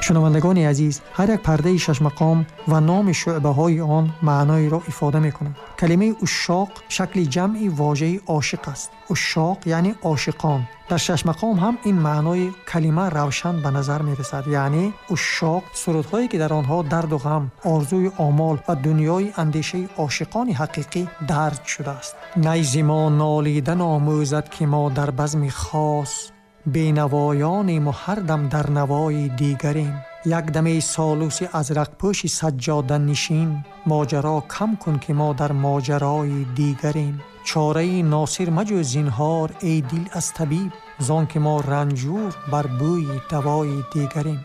شنوندگان عزیز، هر یک پرده شش مقام و نام شعبه های آن معنایی را افاده می کنند. کلمه عشاق شکل جمعی واژه عاشق است. عشاق یعنی عاشقان. در شش مقام هم این معنای کلمه روشن به نظر می رسد، یعنی عشاق سرودهایی که در آنها درد و غم، آرزوی آمال و دنیای اندیشه عاشقان حقیقی درج شده است. نیز ما نالیدن آموزد که ما در بزم خاص، بینوایانیم و هر دم در نوای دیگریم. یک دم سالوس ازرق پوش سجاده نشین، ماجرا کم کن که ما در ماجرای دیگریم. چاره ناصر مجو زینهار ای دل از طبیب، زان که ما رنجور بر بوی دوای دیگریم.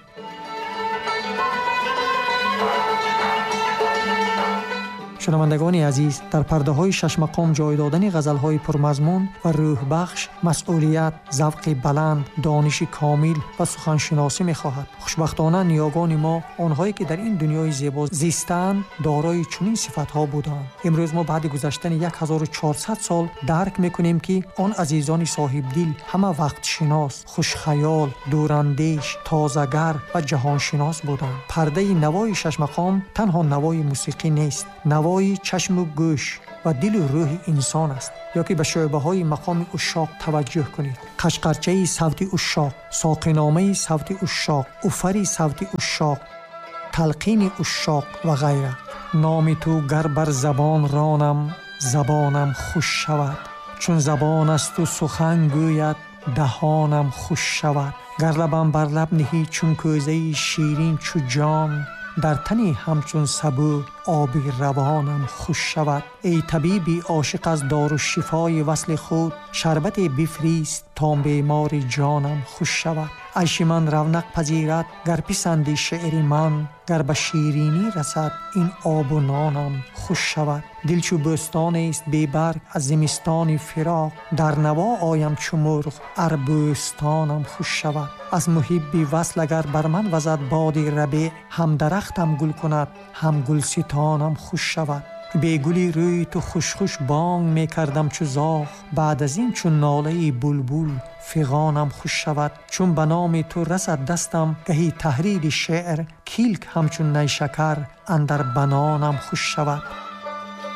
شنوندگان عزیز، در پرده های شش مقام جای دادن غزل های پرمضمون و روح بخش مسئولیت، ذوق بلند، دانش کامل و سخنشناسی می خواهد. خوشبختانه نیاگان ما، آنهایی که در این دنیای زیبا زیستند، دارای چنین صفات ها بودند. امروز ما بعد گذشتن 1400 سال درک می کنیم که آن عزیزان صاحب دل همه وقت شناس، خوش خیال، دوراندیش، تازه‌گر و جهان شناس بودند. پرده نوای شش مقام تنها نوای موسیقی نیست، نوای چشم و گوش و دل و روح انسان است. یا که به شعبه های مقام عشاق توجه کنید. قشقرچه صوت عشاق، ساقینامه صوت عشاق، افری صوت عشاق، تلقین عشاق و غیره. نام تو گر بر زبان رانم، زبانم خوش شود. چون زبان است و سخن گوید، دهانم خوش شود. گر لبم بر لب نهی چون کوزه شیرین چو جام، در تنی همچون سبو آبی روانم خوش شود. ای طبیبی عاشق از دارالشفای وصل خود، شربت بفریست تا بیمار جانم خوش شود. عیش من رونق پذیرد گر پسندی شعر من، گر به شیرینی رسد این آب و نانم خوش شود. دل چو بستان است بی برگ از زمستان فراق، در نوا آیم چو مرغ ار بوستانم خوش شود. از محبی وصل اگر بر من وزد باد ربیع، هم درختم گل کند هم گلستانم خوش شود. به گلی روی تو خوش خوش بانگ می کردم چو زاغ، بعد از این چون ناله بلبل فغانم خوش شود. چون به نام تو رسد دستم گهی تحریر شعر، کیلک همچون نیشکر اندر بنانم خوش شود.